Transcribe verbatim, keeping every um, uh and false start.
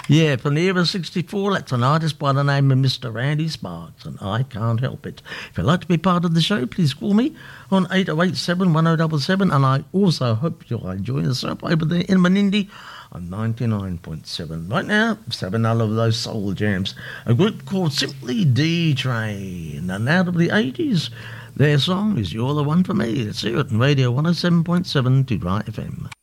Yeah, from the era sixty-four, that's an artist by the name of Mister Randy Sparks, and I Can't Help It. If you'd like to be part of the show, please call me on eight oh eight seven, one oh seven seven, and I also hope you'll enjoy the soap over there in Menindee on ninety-nine point seven. Right now, let's have another of those soul jams. A group called Simply D-Train, and out of the eighties, their song is You're the One for Me. Let's hear it on Radio one oh seven point seven to Dry F M.